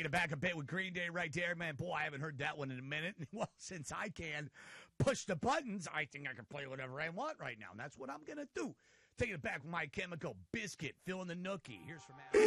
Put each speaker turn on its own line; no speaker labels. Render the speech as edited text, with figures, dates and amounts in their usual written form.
it back a bit with Green Day right there, man. Boy, I haven't heard that one in a minute. Well, since I can push the buttons, I think I can play whatever I want right now, and that's what I'm going to do. Taking it back with My Chemical, Biscuit, filling the nookie. Here's from Adam.